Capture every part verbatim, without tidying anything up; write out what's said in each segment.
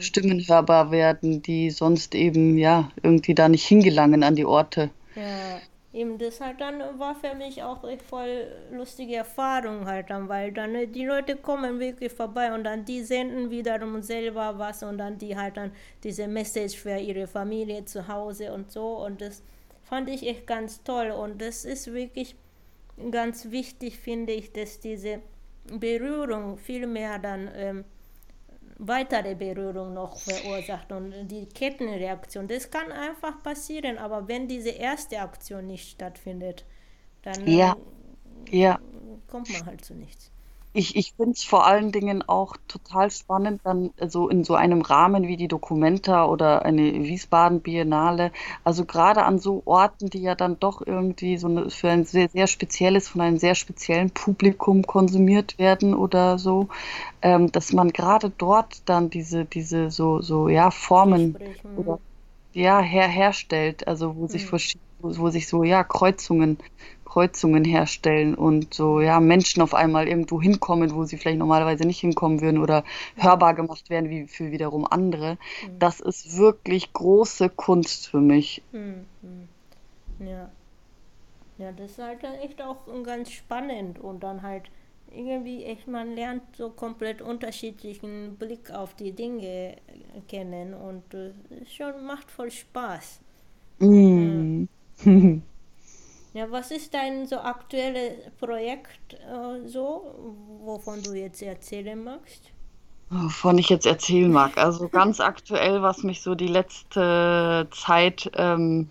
Stimmen hörbar werden, die sonst eben, ja, irgendwie da nicht hingelangen an die Orte. Ja, eben das halt dann war für mich auch echt voll lustige Erfahrung halt dann, weil dann äh, die Leute kommen wirklich vorbei und dann die senden wiederum selber was und dann die halt dann diese Message für ihre Familie zu Hause und so und das fand ich echt ganz toll und das ist wirklich ganz wichtig, finde ich, dass diese Berührung viel mehr dann ähm, weitere Berührung noch verursacht und die Kettenreaktion. Das kann einfach passieren, aber wenn diese erste Aktion nicht stattfindet, dann Ja, äh, ja. kommt man halt zu nichts. Ich, ich finde es vor allen Dingen auch total spannend, dann so in so einem Rahmen wie die Documenta oder eine Wiesbaden Biennale, also gerade an so Orten, die ja dann doch irgendwie so eine, für ein sehr, sehr spezielles, von einem sehr speziellen Publikum konsumiert werden oder so, ähm, dass man gerade dort dann diese, diese so, so, ja, Formen Gespräch. oder Hm, ja, her herstellt, also wo sich hm, verschi wo, wo sich so, ja, Kreuzungen, Kreuzungen herstellen und so, ja, Menschen auf einmal irgendwo hinkommen, wo sie vielleicht normalerweise nicht hinkommen würden oder hörbar gemacht werden wie für wiederum andere. hm, Das ist wirklich große Kunst für mich. hm, hm. Ja. Ja, das ist halt dann echt auch ganz spannend und dann halt irgendwie echt, man lernt so komplett unterschiedlichen Blick auf die Dinge kennen und äh, es schon macht voll Spaß. Ja. Mm. Ja, was ist dein so aktuelles Projekt äh, so, wovon du jetzt erzählen magst? Wovon ich jetzt erzählen mag. Also ganz aktuell, was mich so die letzte Zeit ähm,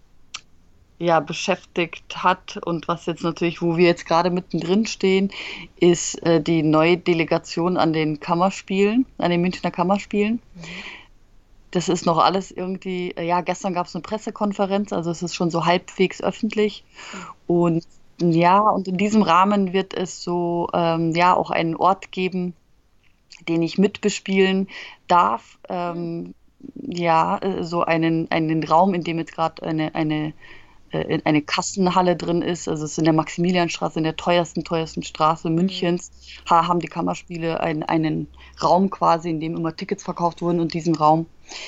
ja, beschäftigt hat und was jetzt natürlich, wo wir jetzt gerade mittendrin stehen, ist äh, die neue Delegation an den Kammerspielen, an den Münchner Kammerspielen. Mhm. Das ist noch alles irgendwie, äh, ja, gestern gab es eine Pressekonferenz, also es ist schon so halbwegs öffentlich. Mhm. Und ja, und in diesem Rahmen wird es so, ähm, ja, auch einen Ort geben, den ich mitbespielen darf. Ähm, ja, äh, so einen, einen Raum, in dem jetzt gerade eine, eine äh, eine Kassenhalle drin ist. Also es ist in der Maximilianstraße, in der teuersten, teuersten Straße Mhm. Münchens, ha, haben die Kammerspiele ein, einen Raum quasi, in dem immer Tickets verkauft wurden. Und diesen Raum,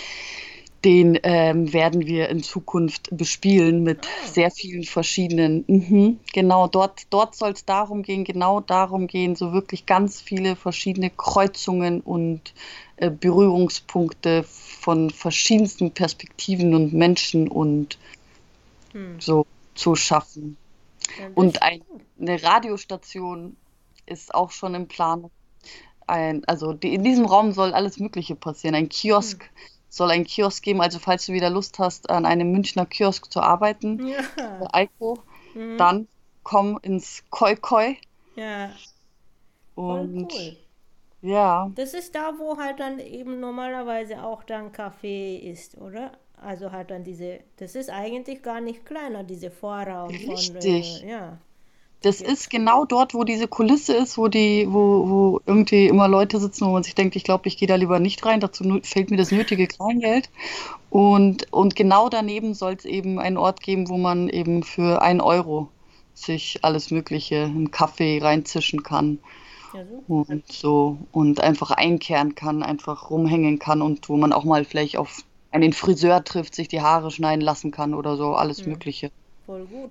den ähm, werden wir in Zukunft bespielen mit Ah, sehr vielen verschiedenen. Mhm, genau, dort, dort soll es darum gehen, genau darum gehen, so wirklich ganz viele verschiedene Kreuzungen und äh, Berührungspunkte von verschiedensten Perspektiven und Menschen und hm. so zu schaffen. Ja, das Und ist ein, gut. eine Radiostation ist auch schon in Planung. Ein, also die, in diesem Raum soll alles Mögliche passieren. Ein Hm. Kiosk soll ein Kiosk geben. Also falls du wieder Lust hast, an einem Münchner Kiosk zu arbeiten, Ja. bei Eiko, Mhm. dann komm ins Koi Koi. Ja, voll Und cool. ja, Das ist da, wo halt dann eben normalerweise auch dann Kaffee ist, oder? Also halt dann diese, das ist eigentlich gar nicht kleiner, diese Vorraum von, richtig. äh, ja, Das diese, ist genau dort, wo diese Kulisse ist, wo die, wo, wo irgendwie immer Leute sitzen, wo man sich denkt, ich glaube, ich gehe da lieber nicht rein. Dazu nu- fehlt mir das nötige Kleingeld. Und, und genau daneben soll es eben einen Ort geben, wo man eben für ein Euro sich alles Mögliche, einen Kaffee reinzischen kann ja super. und so und einfach einkehren kann, einfach rumhängen kann und wo man auch mal vielleicht auf einen Friseur trifft, sich die Haare schneiden lassen kann oder so, alles Ja, Mögliche. voll gut.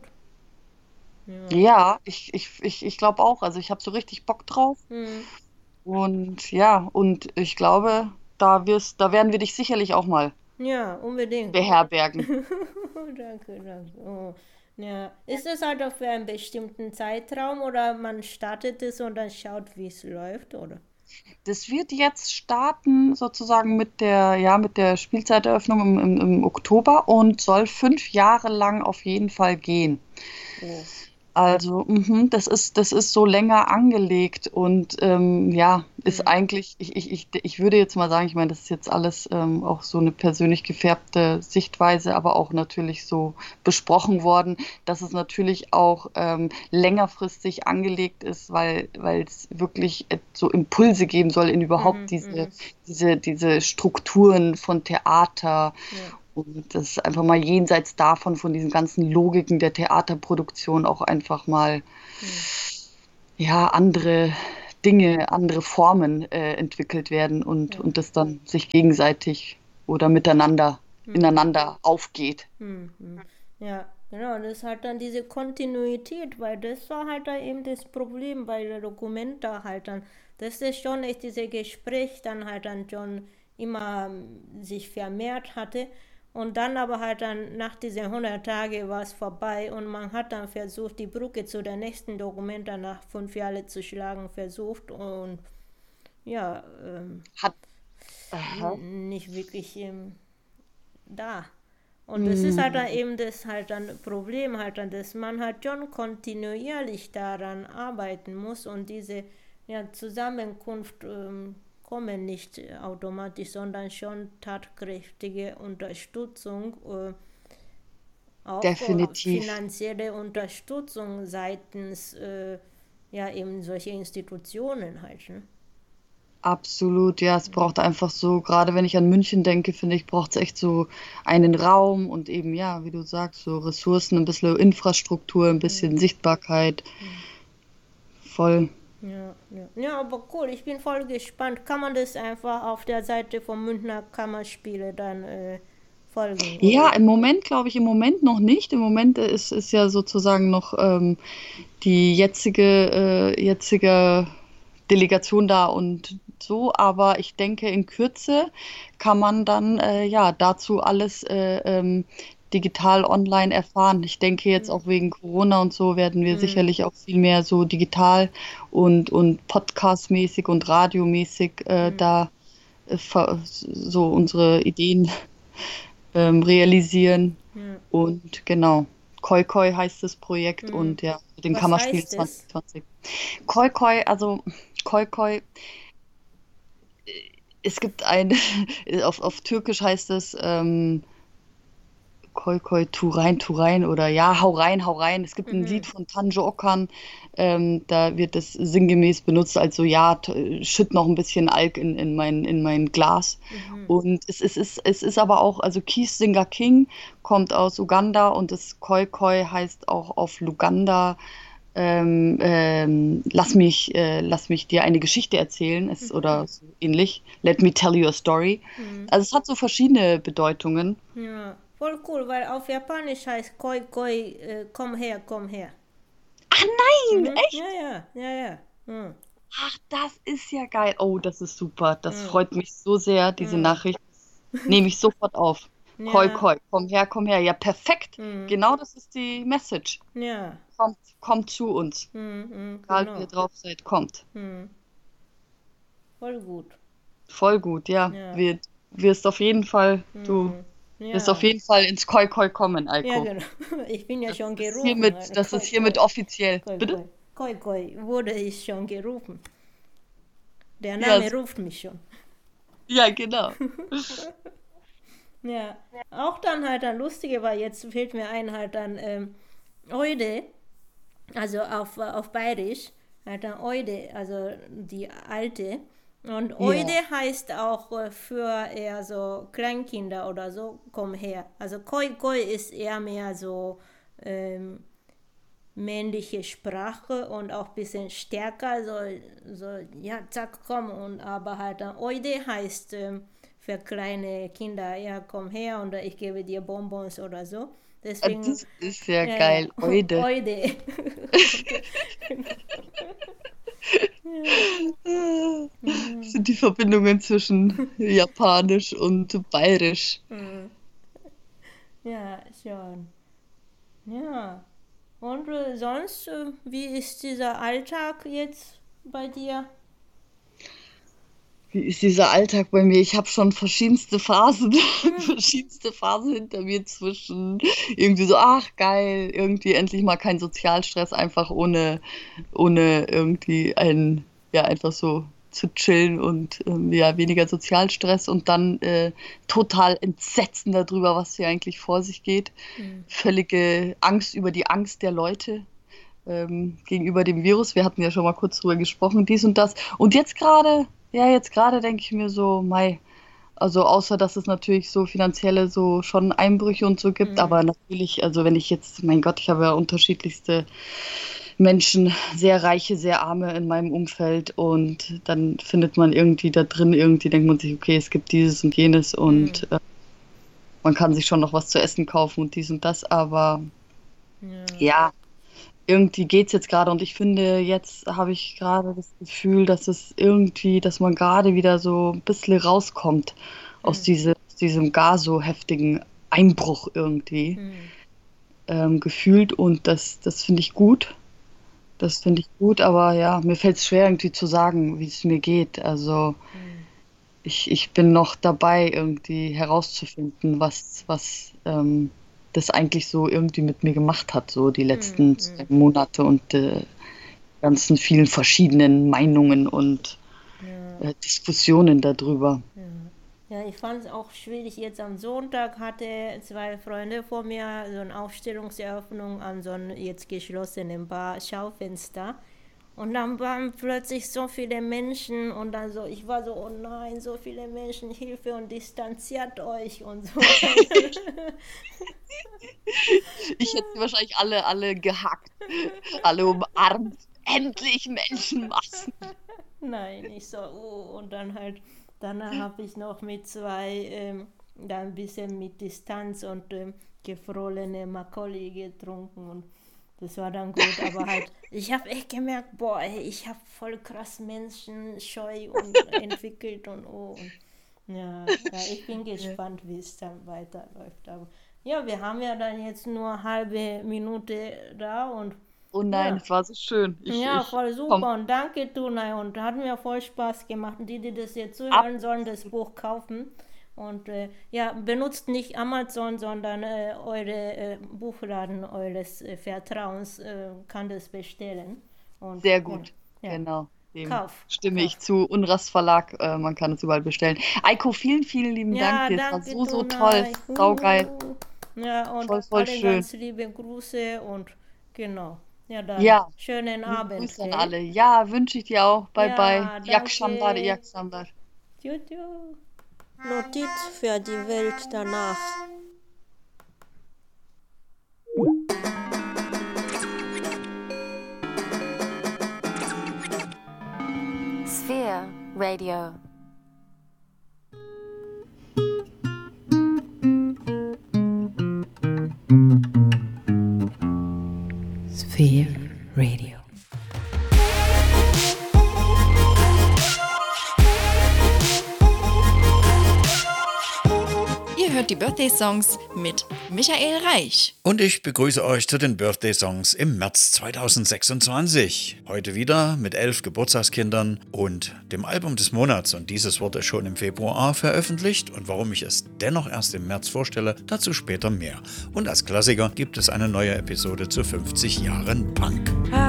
Ja. Ja, ich, ich, ich, ich glaube auch. Also ich habe so richtig Bock drauf. Hm. Und ja, und ich glaube, da wirst, da werden wir dich sicherlich auch mal Ja, unbedingt. beherbergen. Danke, danke. Oh. Ja. Ist es halt auch für einen bestimmten Zeitraum oder man startet es und dann schaut, wie es läuft, oder? Das wird jetzt starten sozusagen mit der, ja, mit der Spielzeiteröffnung im, im, im Oktober und soll fünf Jahre lang auf jeden Fall gehen. Oh. Also, mhm, das ist, das ist so länger angelegt und ähm, ja, ist Hm. eigentlich, ich, ich, ich, ich würde jetzt mal sagen, ich meine, das ist jetzt alles ähm, auch so eine persönlich gefärbte Sichtweise, aber auch natürlich so besprochen worden, dass es natürlich auch ähm, längerfristig angelegt ist, weil, weil es wirklich äh, so Impulse geben soll in überhaupt Mhm, diese, mhm. diese, diese Strukturen von Theater Ja. und das einfach mal jenseits davon, von diesen ganzen Logiken der Theaterproduktion auch einfach mal, Hm. ja, andere Dinge, andere Formen äh, entwickelt werden und, Ja. und das dann sich gegenseitig oder miteinander, Hm. ineinander aufgeht. Hm, hm. Ja, genau, das hat dann diese Kontinuität, weil das war halt da eben das Problem bei der Documenta halt dann, dass das schon echt diese Gespräch dann halt dann schon immer ähm, sich vermehrt hatte und dann aber halt dann nach diesen hundert Tagen war es vorbei und man hat dann versucht, die Brücke zu der nächsten Documenta nach fünf Jahren zu schlagen, versucht und ja, ähm, Hat, aha. n- nicht wirklich ähm, da. Und das ist halt dann Mm, eben das halt dann Problem halt dann, dass man halt schon kontinuierlich daran arbeiten muss und diese ja, Zusammenkunft ähm, kommen nicht äh, automatisch, sondern schon tatkräftige Unterstützung, äh, auch äh, definitiv. finanzielle Unterstützung seitens äh, ja eben solche Institutionen halt. Ne? Absolut, ja, es braucht einfach so, gerade wenn ich an München denke, finde ich, braucht es echt so einen Raum und eben, ja, wie du sagst, so Ressourcen, ein bisschen Infrastruktur, ein bisschen Sichtbarkeit. Voll. Ja, ja. Ja, aber cool, ich bin voll gespannt. Kann man das einfach auf der Seite vom Münchner Kammerspiele dann äh, folgen, Ja, oder? im Moment glaube ich, im Moment noch nicht. Im Moment äh, ist, ist ja sozusagen noch ähm, die jetzige, äh, jetzige Delegation da und so, aber ich denke, in Kürze kann man dann äh, ja dazu alles äh, ähm, digital online erfahren. Ich denke jetzt auch wegen Corona und so werden wir Hm, sicherlich auch viel mehr so digital und, und podcastmäßig und radiomäßig äh, hm, da äh, ver- so unsere Ideen ähm, realisieren. ja, Und genau, Koi Koi heißt das Projekt hm. und ja, mit den Was Kammerspielen heißt es? zwanzig zwanzig. Koi Koi, also Koi Koi, es gibt ein, auf, auf Türkisch heißt es ähm, Koi Koi, tu rein, tu rein oder ja, hau rein, hau rein. Es gibt ein Lied Mhm, von Tanju Okan, ähm, da wird das sinngemäß benutzt, als so, ja, t- schütt noch ein bisschen Alk in, in mein, in mein Glas. mhm, Und es, es, ist, es ist aber auch, also Keith Singer King kommt aus Uganda und das Koi Koi heißt auch auf Luganda, ähm, ähm, lass mich, äh, lass mich dir eine Geschichte erzählen, es, oder mhm, so ähnlich. Let me tell you a story. mhm. Also es hat so verschiedene Bedeutungen. Ja, voll cool, weil auf Japanisch heißt Koi Koi, äh, komm her, komm her. Ah nein, Mhm, ja, echt? ja, ja, ja. Mhm, Ach, das ist ja geil. Oh, das ist super. Das mhm, freut mich so sehr, diese mhm. Nachricht. Nehme ich sofort auf. Koi, Ja, koi, komm her, komm her. Ja, perfekt. mhm, Genau das ist die Message. ja, Kommt, kommt zu uns. mhm, mhm, Egal, wie ihr genau. drauf seid, kommt. Mhm, voll gut. Voll gut, ja. Ja. Wir, wirst auf jeden Fall, du Hm. wirst auf Ja, jeden Fall ins Koi, koi kommen, ja, Eiko. genau. Ich bin ja Das schon ist gerufen. hiermit, Also das ist Koi, hiermit Koi, offiziell. Koi, Bitte? Koi. Koi, Koi wurde ich schon gerufen. Der Ja, Name so- ruft mich schon. ja, genau. Ja, auch dann halt dann Lustige war, jetzt fällt mir ein halt dann ähm, Eude, also auf, auf Bayerisch, halt dann Eude, also die alte. Und Eude Ja. heißt auch äh, für eher so Kleinkinder oder so, komm her. Also Koi Koi ist eher mehr so ähm, männliche Sprache und auch ein bisschen stärker, so, so ja, zack, komm, und aber halt dann Oide heißt ähm, für kleine Kinder, ja, komm her und ich gebe dir Bonbons oder so. Ah, Deswegen, das ist ja ja, ja, geil. Oide. Oide. Ja, Das sind die Verbindungen zwischen Japanisch und Bayerisch. hm, ja, schon. Ja. Und äh, sonst, äh, wie ist dieser Alltag jetzt bei dir? Wie ist dieser Alltag bei mir? Ich habe schon verschiedenste Phasen, verschiedenste Phasen hinter mir zwischen irgendwie so, ach geil, irgendwie endlich mal kein Sozialstress, einfach ohne, ohne irgendwie ein, ja, einfach so zu chillen und ähm, ja, weniger Sozialstress und dann äh, total Entsetzen darüber, was hier eigentlich vor sich geht. Hm. Völlige Angst über die Angst der Leute ähm, gegenüber dem Virus. Wir hatten ja schon mal kurz drüber gesprochen, dies und das. Und jetzt gerade, ja, jetzt gerade denke ich mir so, mei, also außer dass es natürlich so finanzielle so schon Einbrüche und so gibt, Hm. aber natürlich, also wenn ich jetzt, mein Gott, ich habe ja unterschiedlichste Menschen, sehr reiche, sehr arme in meinem Umfeld und dann findet man irgendwie da drin, irgendwie denkt man sich, okay, es gibt dieses und jenes und Hm. äh, man kann sich schon noch was zu essen kaufen und dies und das, aber Ja. ja, irgendwie geht's jetzt gerade und ich finde, jetzt habe ich gerade das Gefühl, dass es irgendwie, dass man gerade wieder so ein bisschen rauskommt aus Hm. diese, aus diesem gar so heftigen Einbruch irgendwie Hm. ähm, gefühlt und das, das finde ich gut. Das finde ich gut, aber ja, mir fällt es schwer, irgendwie zu sagen, wie es mir geht. Also Hm. ich, ich bin noch dabei, irgendwie herauszufinden, was, was ähm, das eigentlich so irgendwie mit mir gemacht hat, so die Hm. letzten zwei Hm. Monate und äh, ganzen vielen verschiedenen Meinungen und Ja. äh, Diskussionen darüber. Ja. Ja, ich fand es auch schwierig. Jetzt am Sonntag hatte zwei Freunde von mir so eine Ausstellungseröffnung an so einem jetzt geschlossenen Bar-Schaufenster. Und dann waren plötzlich so viele Menschen und dann so, ich war so, oh nein, so viele Menschen, Hilfe und distanziert euch und so. Ich hätte sie wahrscheinlich alle, alle gehackt, alle umarmt. Endlich Menschenmassen. Nein, ich so, oh, und dann halt, danach habe ich noch mit zwei, ähm, da ein bisschen mit Distanz und ähm, gefrorene Makgeolli getrunken und das war dann gut, aber halt, ich habe echt gemerkt, boah, ey, ich habe voll krass Menschenscheu und entwickelt und oh, und ja, ja, ich bin gespannt, wie es dann weiterläuft, aber ja, wir haben ja dann jetzt nur eine halbe Minute da und Oh nein, ja. es war so schön. Ich, Ja, ich voll komm super und danke, Tunay. Und hat mir voll Spaß gemacht. Und die, die das jetzt ab. zuhören, sollen das Buch kaufen. Und äh, ja, benutzt nicht Amazon, sondern äh, eure äh, Buchladen eures äh, Vertrauens äh, kann das bestellen. Und Sehr ja, gut. ja, Genau. Dem kauf, stimme ich kauf. zu. Unrast Verlag, äh, man kann es überall bestellen. Eiko, vielen, vielen lieben Dank Ja, dir. Es war danke, so, so toll. Tunay. Saugeil. Huhu. Ja, und Voll, voll alle schön. ganz liebe Grüße und genau. Ja, dann Ja, schönen liebe Abend, Grüße an gell? alle. Ja, wünsche ich dir auch. Bye, bye. Ja, Yakshambar, danke. Yakshambar. Tschüss. Notiz für die Welt danach. Sphere Radio. Sphere Radio. Ihr hört die Birthday Songs mit Michael Reich. Und ich begrüße euch zu den Birthday Songs im März zweitausendsechsundzwanzig. Heute wieder mit elf Geburtstagskindern und dem Album des Monats. Und dieses wurde schon im Februar veröffentlicht. Und warum ich es dennoch erst im März vorstelle, dazu später mehr. Und als Klassiker gibt es eine neue Episode zu fünfzig Jahren Punk.